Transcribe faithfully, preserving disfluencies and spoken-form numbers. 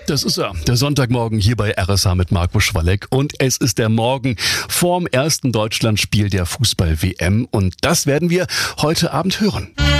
Das ist er, der Sonntagmorgen hier bei R S H mit Marco Schwalleck. Und es ist der Morgen vorm ersten Deutschlandspiel der Fußball-W M. Und das werden wir heute Abend hören.